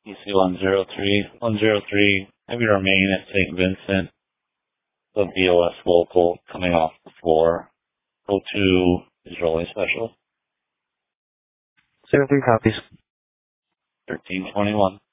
EC103, heavy remain at St. Vincent, the BOS local coming off the floor. O2 is rolling special. 03 copies. 1321.